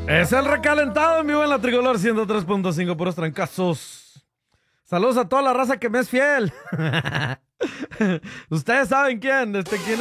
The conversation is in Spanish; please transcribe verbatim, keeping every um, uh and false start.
Es el recalentado en vivo en la Tricolor ciento tres punto cinco, puros trancazos. Saludos a toda la raza que me es fiel. Ustedes saben quién, este, quién